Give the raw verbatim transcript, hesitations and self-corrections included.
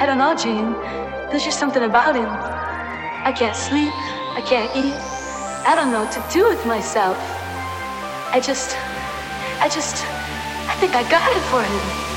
don't know, Gene. There's just something about him. I can't sleep. I can't eat. I don't know what to do with myself. I just, I just, I think I got it for him.